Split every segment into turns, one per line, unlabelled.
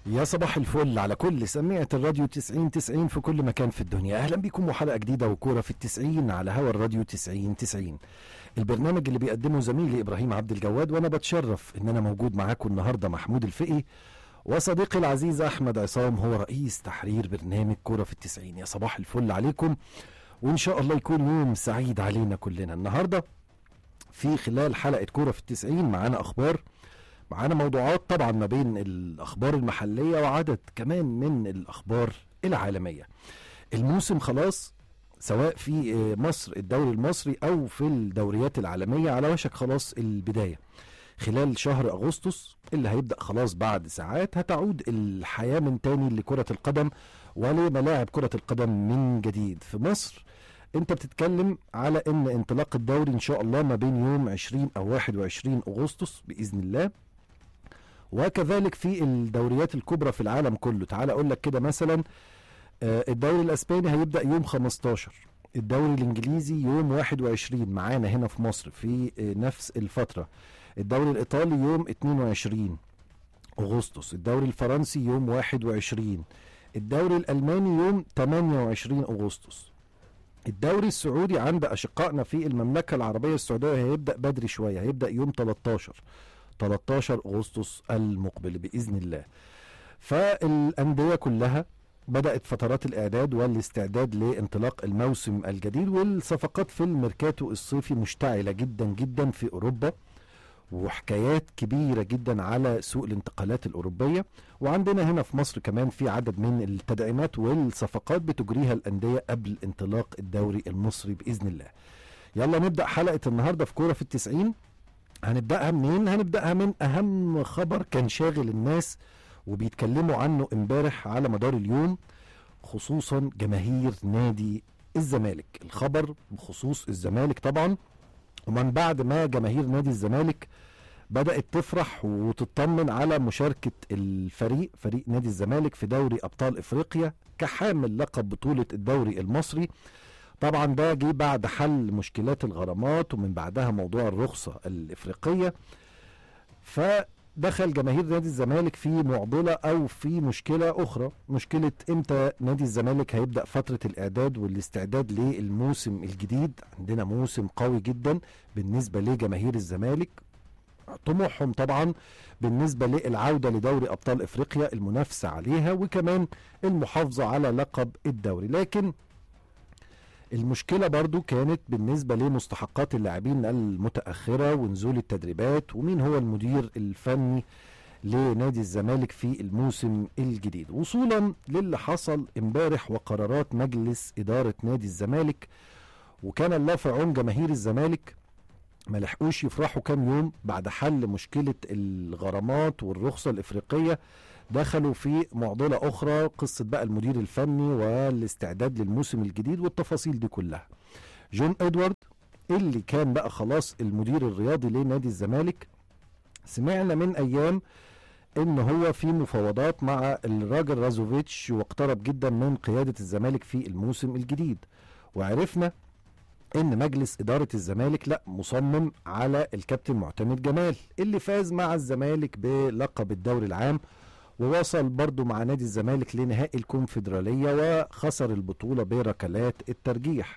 يا صباح الفل على كل سميعة الراديو 90 في كل مكان في الدنيا. أهلا بكم وحلقة جديدة وكورة في 90 على هوا الراديو 90 البرنامج اللي بيقدمه زميلي إبراهيم عبد الجواد، وأنا بتشرف إن أنا موجود معاكم النهاردة. محمود الفقي وصديقي العزيز أحمد عصام هو رئيس تحرير برنامج كورة في 90. يا صباح الفل عليكم، وإن شاء الله يكون يوم سعيد علينا كلنا. النهاردة في خلال حلقة كورة في 90 معانا أخبار، معانا موضوعات طبعا ما بين الأخبار المحلية وعدد كمان من الأخبار العالمية. الموسم خلاص، سواء في مصر الدوري المصري أو في الدوريات العالمية، على وشك خلاص البداية. خلال شهر أغسطس اللي هيبدأ خلاص بعد ساعات هتعود الحياة من تاني لكرة القدم ولملاعب كرة القدم من جديد في مصر. انت بتتكلم على ان انطلاق الدوري ان شاء الله ما بين يوم 20 او 21 أغسطس بإذن الله، وكذلك في الدوريات الكبرى في العالم كله. تعال اقول لك كده مثلا الدوري الاسباني هيبدأ يوم 15، الدوري الانجليزي يوم 21 معانا هنا في مصر في نفس الفترة، الدوري الايطالي يوم 22 أغسطس، الدوري الفرنسي يوم 21، الدوري الالماني يوم 28 أغسطس، الدوري السعودي عند اشقائنا في المملكة العربية السعودية هيبدأ بدري شوية، هيبدأ يوم 13 أغسطس المقبل بإذن الله. فالأندية كلها بدأت فترات الإعداد والاستعداد لانطلاق الموسم الجديد، والصفقات في الميركاتو الصيفي مشتعلة جدا جدا في أوروبا، وحكايات كبيرة جدا على سوق الانتقالات الأوروبية. وعندنا هنا في مصر كمان في عدد من التدعيمات والصفقات بتجريها الأندية قبل انطلاق الدوري المصري بإذن الله. يلا نبدأ حلقة النهاردة في كورة في 90. هنبدأها منين؟ هنبدأها من أهم خبر كان شاغل الناس وبيتكلموا عنه امبارح على مدار اليوم، خصوصا جماهير نادي الزمالك. الخبر بخصوص الزمالك طبعا، ومن بعد ما جماهير نادي الزمالك بدأت تفرح وتطمن على مشاركة فريق نادي الزمالك في دوري أبطال إفريقيا كحامل لقب بطولة الدوري المصري. طبعا ده جه بعد حل مشكلات الغرامات ومن بعدها موضوع الرخصة الإفريقية، فدخل جماهير نادي الزمالك في معضلة أو في مشكلة أخرى، مشكلة إمتى نادي الزمالك هيبدأ فترة الإعداد والاستعداد للموسم الجديد. عندنا موسم قوي جدا بالنسبة لجماهير الزمالك، طموحهم طبعا بالنسبة للعودة لدوري أبطال إفريقيا، المنافسة عليها وكمان المحافظة على لقب الدوري. لكن المشكلة برضو كانت بالنسبة لمستحقات اللاعبين المتأخرة ونزول التدريبات، ومين هو المدير الفني لنادي الزمالك في الموسم الجديد، وصولا للي حصل امبارح وقرارات مجلس إدارة نادي الزمالك. وكان الله في عون جماهير الزمالك، ما لحقوش يفرحوا كام يوم بعد حل مشكلة الغرامات والرخصة الإفريقية، دخلوا في معضلة أخرى، قصة بقى المدير الفني والاستعداد للموسم الجديد والتفاصيل دي كلها. جون إدوارد اللي كان بقى خلاص المدير الرياضي لنادي الزمالك، سمعنا من أيام إن هو في مفاوضات مع الراجل رازوفيتش واقترب جدا من قيادة الزمالك في الموسم الجديد، وعرفنا ان مجلس ادارة الزمالك لا مصمم على الكابتن معتمد جمال اللي فاز مع الزمالك بلقب الدوري العام، ووصل برضو مع نادي الزمالك لنهائي الكونفدرالية وخسر البطولة بركلات الترجيح.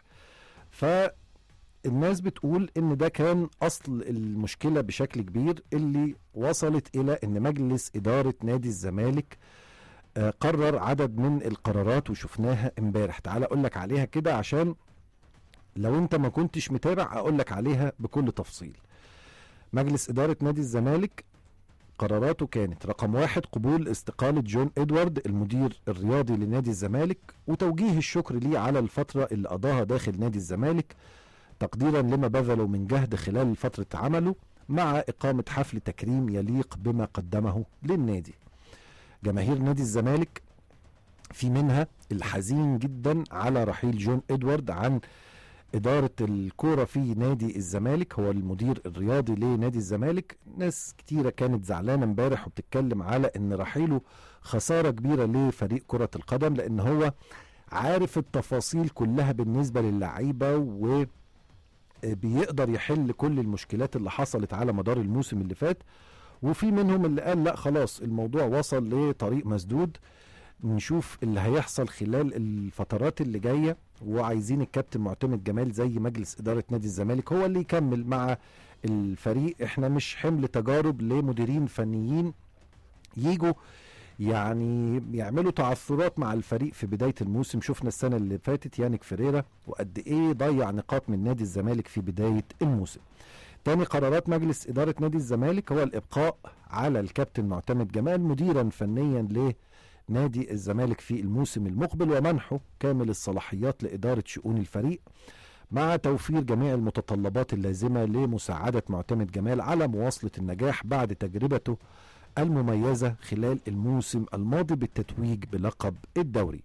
فالناس بتقول ان ده كان اصل المشكلة بشكل كبير، اللي وصلت الى ان مجلس ادارة نادي الزمالك قرر عدد من القرارات وشفناها امبارح. تعال اقول لك عليها كده عشان لو انت ما كنتش متابع اقول لك عليها بكل تفصيل. مجلس ادارة نادي الزمالك قراراته كانت: رقم 1، قبول استقالة جون إدوارد المدير الرياضي لنادي الزمالك، وتوجيه الشكر ليه على الفترة اللي قضاها داخل نادي الزمالك تقديرا لما بذلوا من جهد خلال فترة عمله، مع إقامة حفل تكريم يليق بما قدمه للنادي. جماهير نادي الزمالك في منها الحزين جدا على رحيل جون إدوارد عن إدارة الكورة في نادي الزمالك، هو المدير الرياضي لنادي الزمالك. ناس كتيرة كانت زعلانة امبارح وبتتكلم على ان رحيله خسارة كبيرة لفريق كرة القدم، لان هو عارف التفاصيل كلها بالنسبة للعيبة وبيقدر يحل كل المشكلات اللي حصلت على مدار الموسم اللي فات، وفي منهم اللي قال لا خلاص الموضوع وصل لطريق مسدود، نشوف اللي هيحصل خلال الفترات اللي جاية، وعايزين الكابتن معتمد جمال زي مجلس إدارة نادي الزمالك هو اللي يكمل مع الفريق. احنا مش حمل تجارب لمديرين فنيين يجوا يعني يعملوا تعثرات مع الفريق في بداية الموسم. شفنا السنة اللي فاتت يانيك فيريرا وقد ايه ضيع نقاط من نادي الزمالك في بداية الموسم. تاني قرارات مجلس إدارة نادي الزمالك هو الإبقاء على الكابتن معتمد جمال مديرا فنيا لنادي الزمالك في الموسم المقبل، ومنحه كامل الصلاحيات لإدارة شؤون الفريق مع توفير جميع المتطلبات اللازمة لمساعدة معتمد جمال على مواصلة النجاح بعد تجربته المميزة خلال الموسم الماضي بالتتويج بلقب الدوري.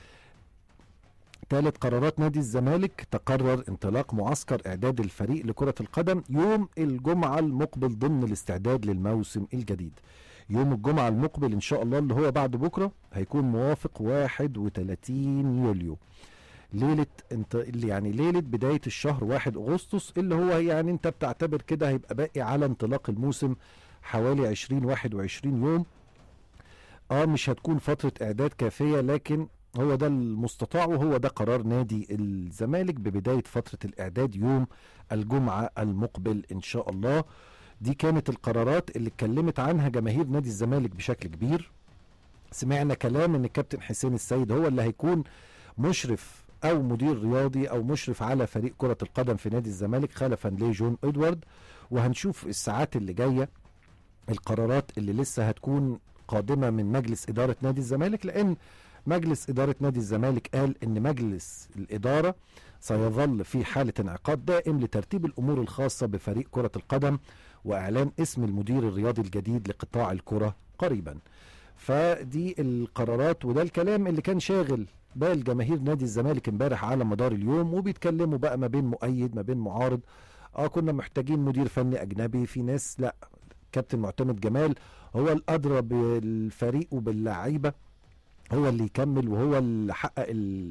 ثالث قرارات نادي الزمالك، تقرر انطلاق معسكر إعداد الفريق لكرة القدم يوم الجمعة المقبل ضمن الاستعداد للموسم الجديد. يوم الجمعة المقبل إن شاء الله اللي هو بعد بكرة هيكون موافق 31 يوليو، ليلة يعني ليلة بداية الشهر 1 أغسطس، اللي هو يعني انت بتعتبر كده هيبقى باقي على انطلاق الموسم حوالي 20-21 يوم. مش هتكون فترة إعداد كافية، لكن هو ده المستطاع وهو ده قرار نادي الزمالك ببداية فترة الإعداد يوم الجمعة المقبل إن شاء الله. دي كانت القرارات اللي اتكلمت عنها جماهير نادي الزمالك بشكل كبير. سمعنا كلام ان الكابتن حسين السيد هو اللي هيكون مشرف او مدير رياضي او مشرف على فريق كرة القدم في نادي الزمالك خلفا لجون ادوارد، وهنشوف الساعات اللي جاية القرارات اللي لسه هتكون قادمة من مجلس إدارة نادي الزمالك، لأن مجلس إدارة نادي الزمالك قال إن مجلس الإدارة سيظل في حالة انعقاد دائم لترتيب الأمور الخاصة بفريق كرة القدم وإعلان اسم المدير الرياضي الجديد لقطاع الكرة قريبا. فدي القرارات وده الكلام اللي كان شاغل بال جماهير نادي الزمالك امبارح على مدار اليوم، وبيتكلموا بقى ما بين مؤيد ما بين معارض. كنا محتاجين مدير فني أجنبي، في ناس لا، كابتن معتمد جمال هو الأدرى بالفريق وباللعيبة، هو اللي يكمل وهو اللي حقق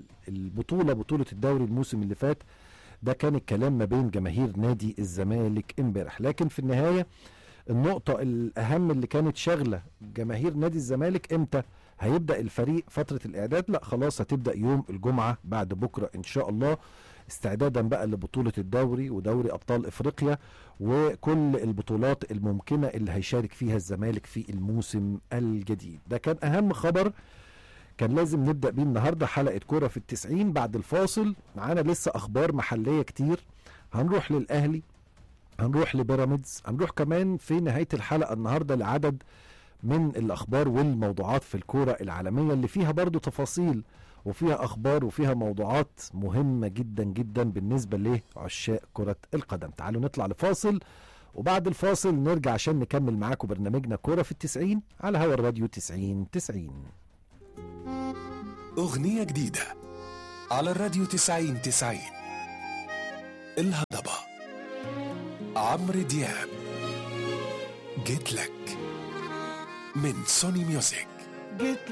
بطولة الدوري الموسم اللي فات. ده كان الكلام ما بين جماهير نادي الزمالك امبارح. لكن في النهاية النقطة الأهم اللي كانت شغلة جماهير نادي الزمالك، امتى هيبدأ الفريق فترة الإعداد؟ لا خلاص هتبدأ يوم الجمعة بعد بكرة إن شاء الله، استعدادا بقى لبطولة الدوري ودوري أبطال إفريقيا وكل البطولات الممكنة اللي هيشارك فيها الزمالك في الموسم الجديد. ده كان أهم خبر كان لازم نبدأ بيه النهاردة حلقة كورة في 90. بعد الفاصل معانا لسه أخبار محلية كتير، هنروح للأهلي، هنروح لبيراميدز، هنروح كمان في نهاية الحلقة النهاردة لعدد من الأخبار والموضوعات في الكورة العالمية اللي فيها برضو تفاصيل وفيها أخبار وفيها موضوعات مهمة جدا جدا بالنسبة لعشاق كرة القدم. تعالوا نطلع لفاصل، وبعد الفاصل نرجع عشان نكمل معاكم برنامجنا كورة في 90 على هوا الراديو 90.
أغنية جديدة على الراديو 90. الهضبة عمرو دياب جيت لك من سوني ميوزك.